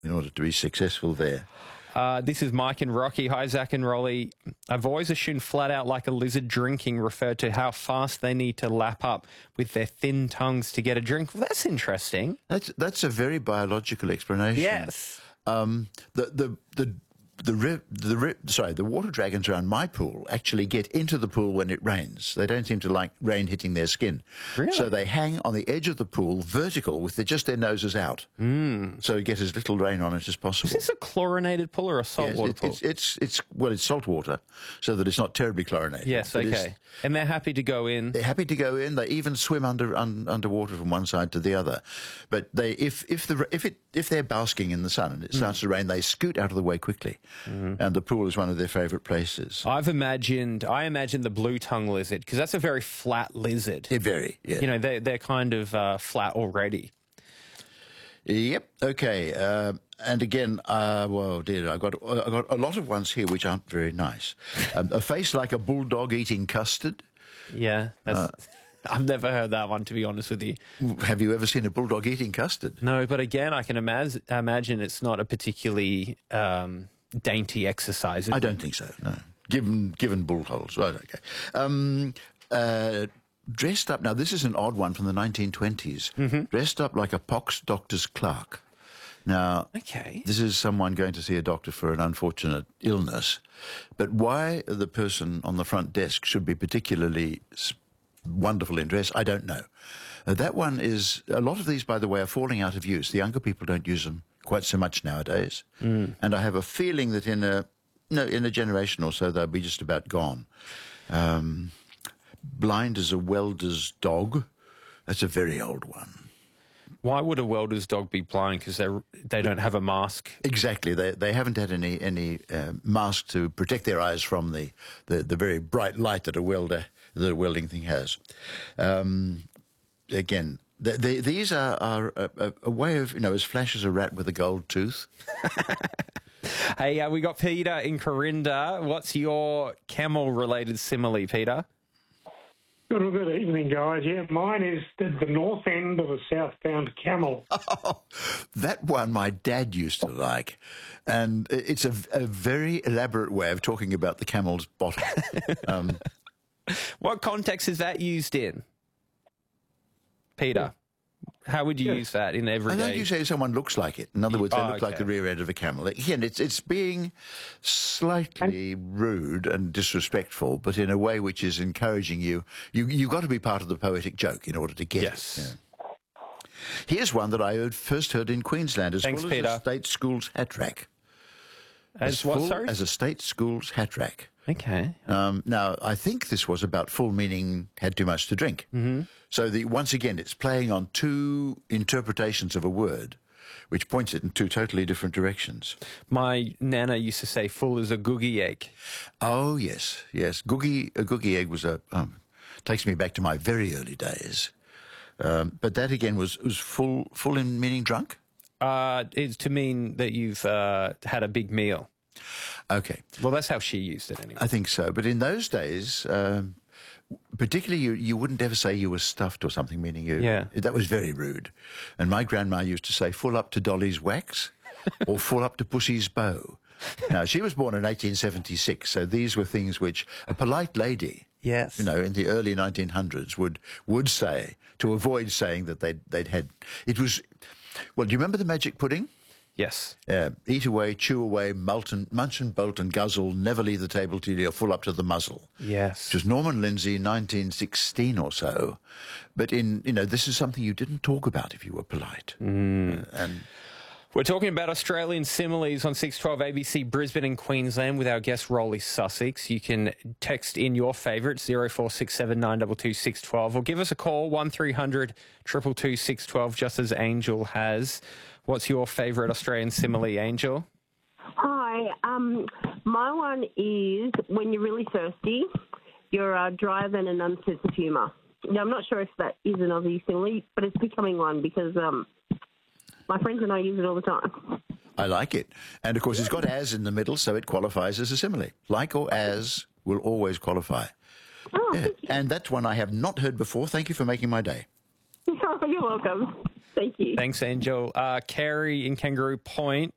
in order to be successful there. This is Mike and Rocky. Hi, Zach and Rolly. I've always assumed flat out like a lizard drinking referred to how fast they need to lap up with their thin tongues to get a drink. Well, that's interesting. That's a very biological explanation. Yes. The water dragons around my pool actually get into the pool when it rains. They don't seem to like rain hitting their skin. Really? So they hang on the edge of the pool vertical with just their noses out. So you get as little rain on it as possible. Is this a chlorinated pool or a saltwater pool? It's salt water, so that it's not terribly chlorinated. Yes, okay. And they're happy to go in? They're happy to go in. They even swim underwater from one side to the other. But if they're basking in the sun and it starts to rain, they scoot out of the way quickly. And the pool is one of their favourite places. I imagine the blue-tongue lizard, because that's a very flat lizard. Very, yeah. You know, they're kind of flat already. Yep. Okay. And again, well, dear, I got a lot of ones here which aren't very nice. A face like a bulldog eating custard. Yeah, I've never heard that one, to be honest with you. Have you ever seen a bulldog eating custard? No, but again, I can imagine it's not a particularly dainty exercise. I don't think so. No, given bullholes. Right. Okay. Dressed up. Now, this is an odd one from the 1920s. Dressed up like a pox doctor's clerk. Now, this is someone going to see a doctor for an unfortunate illness, but why the person on the front desk should be particularly wonderful in dress, I don't know. That one is, a lot of these, by the way, are falling out of use. The younger people don't use them quite so much nowadays. And I have a feeling that in a generation or so, they'll be just about gone. Blind as a welder's dog. That's a very old one. Why would a welder's dog be blind? Because they don't have a mask? Exactly. They haven't had any mask to protect their eyes from the very bright light that a welding thing has. Again, these are a way of, as flash as a rat with a gold tooth. Hey, we got Peter in Corinda. What's your camel-related simile, Peter? Good evening, guys. Yeah, mine is the north end of a southbound camel. Oh, that one my dad used to like. And it's a very elaborate way of talking about the camel's bottom. What context is that used in, Peter? How would you use that in everyday? I think you say someone looks like it. In other words, they look like the rear end of a camel. Again, it's being slightly rude and disrespectful, but in a way which is encouraging you. You've got to be part of the poetic joke in order to get it. Yeah. Here's one that I first heard in Queensland as Thanks, full Peter. as a state school's hat rack. As what, sorry? As a state school's hat rack. Okay. Now, I think this was about full meaning had too much to drink. So once again, it's playing on two interpretations of a word, which points it in two totally different directions. My nana used to say full as a googie egg. Oh, yes. A googie egg was takes me back to my very early days. But that again was full in meaning drunk? It's to mean that you've had a big meal. Okay. Well, that's how she used it anyway. I think so. But in those days, particularly you wouldn't ever say you were stuffed or something, meaning that was very rude. And my grandma used to say full up to Dolly's wax or full up to Pussy's bow. Now, she was born in 1876, so these were things which a polite lady, in the early 1900s would say to avoid saying that they'd had. It was, well, do you remember the magic pudding? Yes. Eat away, chew away, munch and bolt and guzzle, never leave the table till you're full up to the muzzle. Yes. It was Norman Lindsay, 1916 or so. But this is something you didn't talk about if you were polite. And we're talking about Australian similes on 612 ABC Brisbane and Queensland with our guest Rolly Sussex. You can text in your favourites 0467 922 612 or give us a call 1300 222 612 just as Angel has. What's your favourite Australian simile, Angel? Hi. My one is when you're really thirsty, you're drier than a nun's sense of humour. Now, I'm not sure if that is an Aussie simile, but it's becoming one because my friends and I use it all the time. I like it. And, of course, it's got as in the middle, so it qualifies as a simile. Like or as will always qualify. Oh, thank you. And that's one I have not heard before. Thank you for making my day. You're welcome. Thank you. Thanks, Angel. Carrie in Kangaroo Point.